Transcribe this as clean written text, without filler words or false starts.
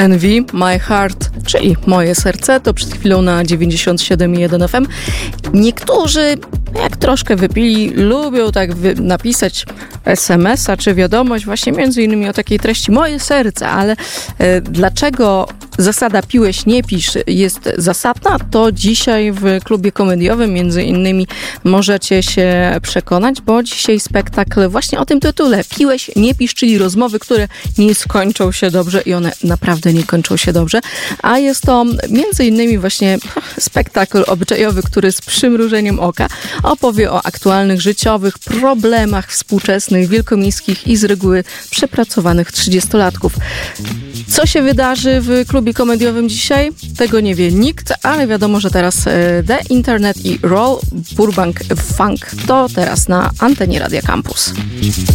NV, My Heart, czyli Moje Serce, to przed chwilą na 97,1 FM. Niektórzy, jak troszkę wypili, lubią tak napisać SMS-a czy wiadomość właśnie między innymi o takiej treści Moje Serce, ale dlaczego zasada piłeś, nie pisz jest zasadna, to dzisiaj w klubie komediowym między innymi możecie się przekonać, bo dzisiaj spektakl właśnie o tym tytule. Piłeś, nie pisz, czyli rozmowy, które nie skończą się dobrze i one naprawdę nie kończą się dobrze. A jest to między innymi właśnie spektakl obyczajowy, który z przymrużeniem oka opowie o aktualnych życiowych problemach współczesnych, wielkomiejskich i z reguły przepracowanych 30-latków. Co się wydarzy w klubie komediowym dzisiaj? Tego nie wie nikt, ale wiadomo, że teraz The Internet i Roll Burbank Funk to teraz na antenie Radia Campus.